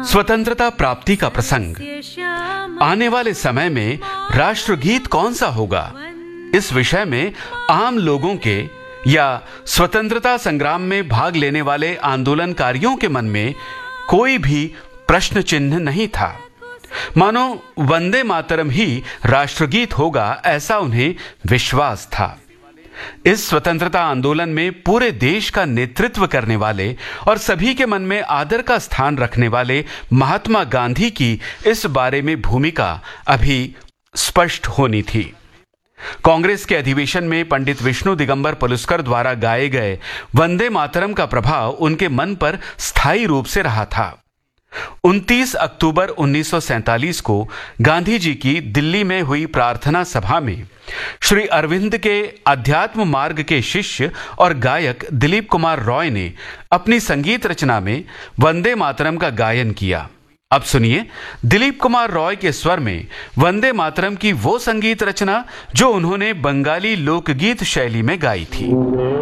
स्वतंत्रता प्राप्ति का प्रसंग। आने वाले समय में राष्ट्रगीत कौन सा होगा, इस विषय में आम लोगों के या स्वतंत्रता संग्राम में भाग लेने वाले आंदोलनकारियों के मन में कोई भी प्रश्न चिन्ह नहीं था। मानो वंदे मातरम ही राष्ट्रगीत होगा, ऐसा उन्हें विश्वास था। इस स्वतंत्रता आंदोलन में पूरे देश का नेतृत्व करने वाले और सभी के मन में आदर का स्थान रखने वाले महात्मा गांधी की इस बारे में भूमिका अभी स्पष्ट होनी थी। कांग्रेस के अधिवेशन में पंडित विष्णु दिगंबर पुलस्कर द्वारा गाए गए वंदे मातरम का प्रभाव उनके मन पर स्थायी रूप से रहा था। 29 अक्टूबर 1947 को गांधी जी की दिल्ली में हुई प्रार्थना सभा में श्री अरविंद के अध्यात्म मार्ग के शिष्य और गायक दिलीप कुमार रॉय ने अपनी संगीत रचना में वंदे मातरम का गायन किया। अब सुनिए दिलीप कुमार रॉय के स्वर में वंदे मातरम की वो संगीत रचना जो उन्होंने बंगाली लोकगीत शैली में गाई थी।